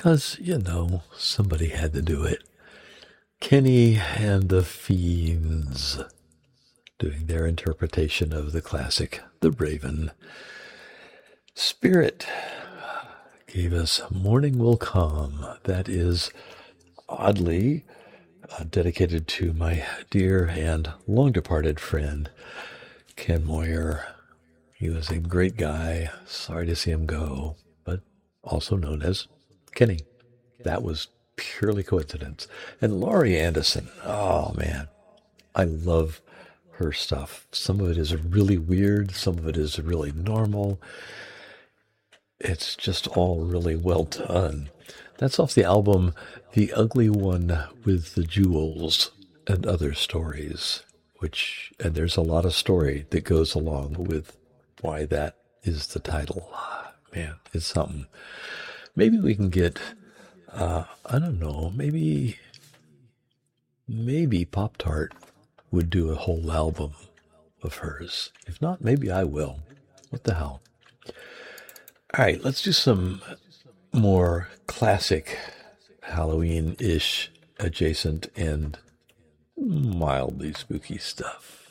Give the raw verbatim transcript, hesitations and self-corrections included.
because, you know, somebody had to do it. Kenny and the Fiends doing their interpretation of the classic The Raven. Spirit gave us Morning Will Come. That is oddly uh, dedicated to my dear and long-departed friend, Ken Moyer. He was a great guy. Sorry to see him go, but also known as Kenny. That was purely coincidence. And Laurie Anderson, oh man, I love her stuff. Some of it is really weird. Some of it is really normal. It's just all really well done. That's off the album The Ugly One with the Jewels and Other Stories, which, and there's a lot of story that goes along with why that is the title. Man, it's something. Maybe we can get, uh, I don't know, maybe, maybe Pop-Tart would do a whole album of hers. If not, maybe I will. What the hell? All right, let's do some more classic Halloween-ish adjacent and mildly spooky stuff.